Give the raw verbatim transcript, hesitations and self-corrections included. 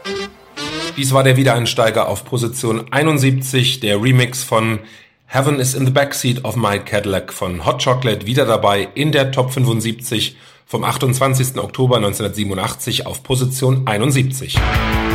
Dies war der Wiedereinsteiger auf Position einundsiebzig, der Remix von Heaven is in the Backseat of My Cadillac von Hot Chocolate, wieder dabei in der Top fünfundsiebzig vom achtundzwanzigsten Oktober neunzehnhundertsiebenundachtzig auf Position einundsiebzig.